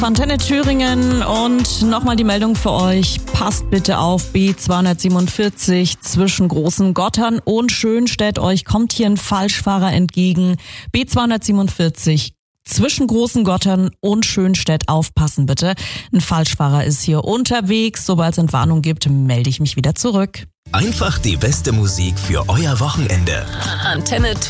Antenne Thüringen und nochmal die Meldung für euch. Passt bitte auf, B247 zwischen Großen Gottern und Schönstedt. Euch kommt hier ein Falschfahrer entgegen. B247 zwischen Großen Gottern und Schönstedt, aufpassen bitte. Ein Falschfahrer ist hier unterwegs. Sobald es Entwarnung gibt, melde ich mich wieder zurück. Einfach die beste Musik für euer Wochenende. Antenne Thüringen.